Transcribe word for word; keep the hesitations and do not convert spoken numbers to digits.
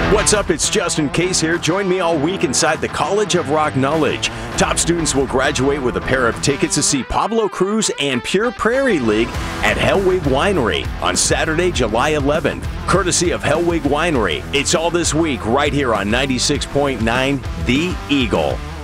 What's up? It's Justin Case here. Join me all week inside the College of Rock Knowledge. Top students will graduate with a pair of tickets to see Pablo Cruz and Pure Prairie League at Hellwig Winery on Saturday, July eleventh. Courtesy of Hellwig Winery. It's all this week right here on ninety-six point nine The Eagle.